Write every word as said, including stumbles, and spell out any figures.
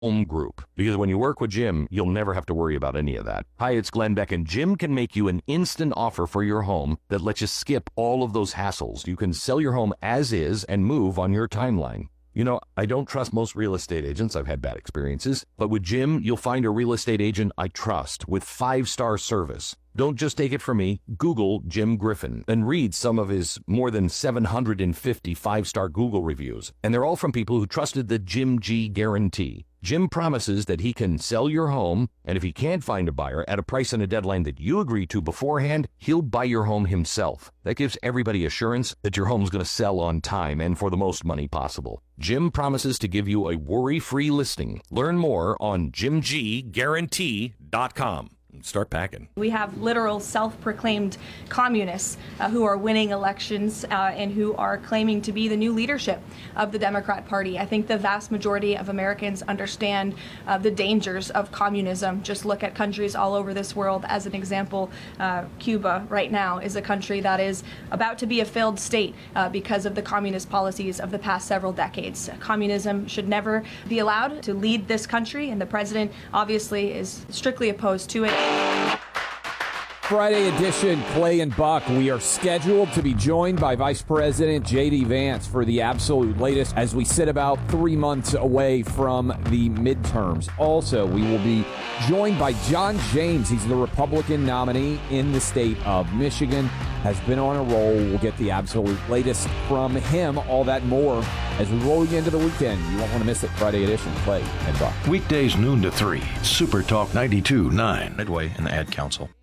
home group. Because when you work with Jim, you'll never have to worry about any of that. Hi, it's Glenn Beck, and Jim can make you an instant offer for your home that lets you skip all of those hassles. You can sell your home as is and move on your timeline. You know, I don't trust most real estate agents. I've had bad experiences. But with Jim, you'll find a real estate agent I trust with five-star service. Don't just take it from me. Google Jim Griffin and read some of his more than seven hundred fifty five-star Google reviews. And they're all from people who trusted the Jim G guarantee. Jim promises that he can sell your home, and if he can't find a buyer at a price and a deadline that you agree to beforehand, he'll buy your home himself. That gives everybody assurance that your home's going to sell on time and for the most money possible. Jim promises to give you a worry-free listing. Learn more on jim g guarantee dot com. Start packing. We have literal self-proclaimed communists uh, who are winning elections uh, and who are claiming to be the new leadership of the Democrat Party. I think the vast majority of Americans understand uh, the dangers of communism. Just look at countries all over this world. As an example, uh, Cuba right now is a country that is about to be a failed state uh, because of the communist policies of the past several decades. Communism should never be allowed to lead this country, and the president obviously is strictly opposed to it. Friday edition, Clay and Buck. We are scheduled to be joined by Vice President J D. Vance for the absolute latest as we sit about three months away from the midterms. Also, we will be joined by John James. He's the Republican nominee in the state of Michigan. Has been on a roll. We'll get the absolute latest from him. All that more as we roll you into the weekend. You won't want to miss it. Friday edition, Clay and Buck. Weekdays noon to three. Super Talk ninety-two point nine. Midway and the Ad Council.